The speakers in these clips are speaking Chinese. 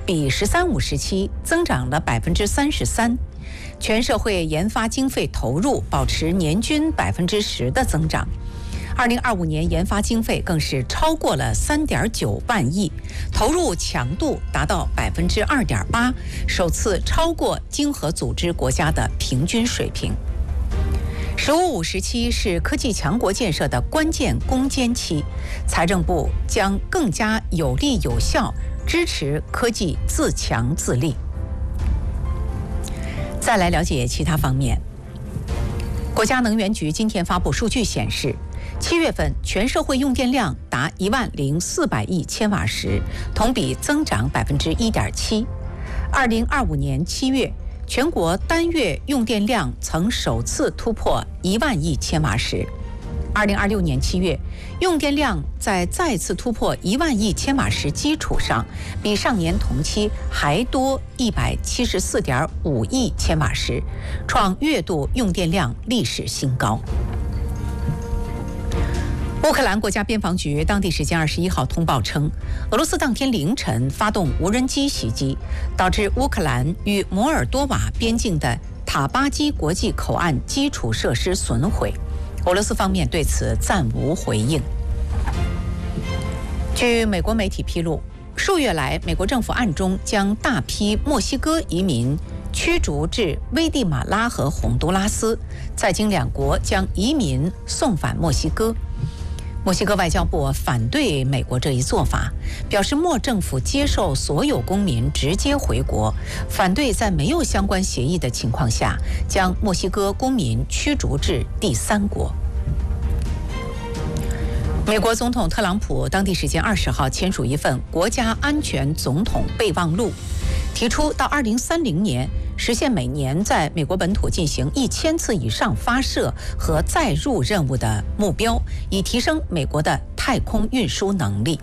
比“十三五”时期增长了33%，全社会研发经费投入保持年均10%的增长。2025年研发经费更是超过了3.9万亿，投入强度达到2.8%，首次超过经合组织国家的平均水平。“15+5”时期是科技强国建设的关键攻坚期，财政部将更加有力有效支持科技自强自立。再来了解其他方面，国家能源局今天发布数据显示，7月份全社会用电量达10400亿千瓦时，同比增长1.7%。2025年7月，全国单月用电量曾首次突破1万亿千瓦时，2026年7月，用电量在再次突破1万亿千瓦时基础上，比上年同期还多174.5亿千瓦时，创月度用电量历史新高。乌克兰国家边防局当地时间21号通报称，俄罗斯当天凌晨发动无人机袭击，导致乌克兰与摩尔多瓦边境的塔巴基国际口岸基础设施损毁。俄罗斯方面对此暂无回应。据美国媒体披露，数月来，美国政府暗中将大批墨西哥移民驱逐至危地马拉和洪都拉斯，再经两国将移民送返墨西哥。墨西哥外交部反对美国这一做法，表示墨政府接受所有公民直接回国，反对在没有相关协议的情况下将墨西哥公民驱逐至第三国。美国总统特朗普当地时间20号签署一份国家安全总统备忘录，提出到2030年实现每年在美国本土进行1000次以上发射和载入任务的目标，以提升美国的太空运输能力。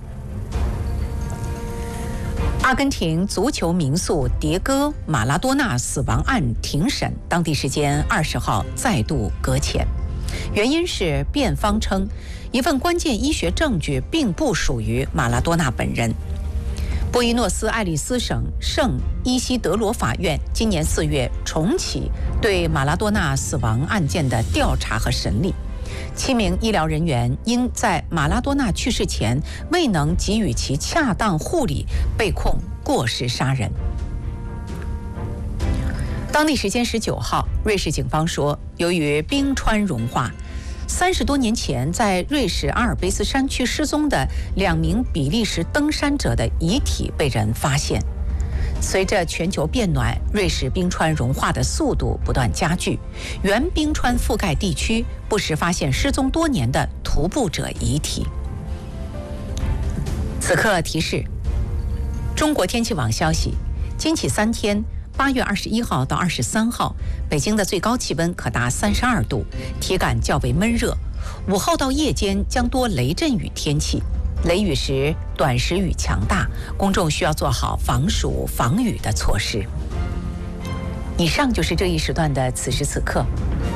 阿根廷足球名宿迭戈·马拉多纳死亡案庭审当地时间20号再度搁浅，原因是辩方称一份关键医学证据并不属于马拉多纳本人。布宜诺斯艾利斯省圣伊西德罗法院今年4月重启对马拉多纳死亡案件的调查和审理。7名医疗人员因在马拉多纳去世前未能给予其恰当护理，被控过失杀人。当地时间19号，瑞士警方说，由于冰川融化，30多年前在瑞士阿尔卑斯山区失踪的2名比利时登山者的遗体被人发现。随着全球变暖，瑞士冰川融化的速度不断加剧，原冰川覆盖地区不时发现失踪多年的徒步者遗体。此刻提示，中国天气网消息，今起3天8月21号到23号，北京的最高气温可达32度，体感较为闷热。午后到夜间将多雷阵雨天气，雷雨时短时雨强大，公众需要做好防暑防雨的措施。以上就是这一时段的此时此刻。